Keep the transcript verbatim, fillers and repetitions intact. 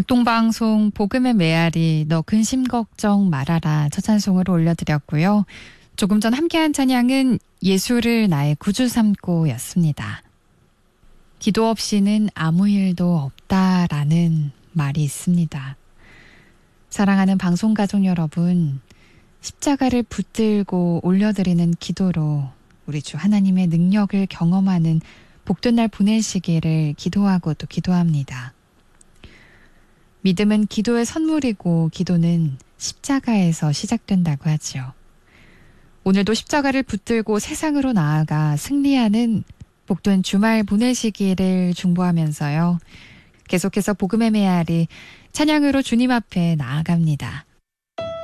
극동방송 복음의 메아리 너 근심 걱정 말아라 첫 찬송을 올려드렸고요. 조금 전 함께한 찬양은 예수를 나의 구주 삼고 였습니다. 기도 없이는 아무 일도 없다라는 말이 있습니다. 사랑하는 방송가족 여러분, 십자가를 붙들고 올려드리는 기도로 우리 주 하나님의 능력을 경험하는 복된 날 보내시기를 기도하고 또 기도합니다. 믿음은 기도의 선물이고 기도는 십자가에서 시작된다고 하죠. 오늘도 십자가를 붙들고 세상으로 나아가 승리하는 복된 주말 보내시기를 중보하면서요. 계속해서 복음의 메아리 찬양으로 주님 앞에 나아갑니다.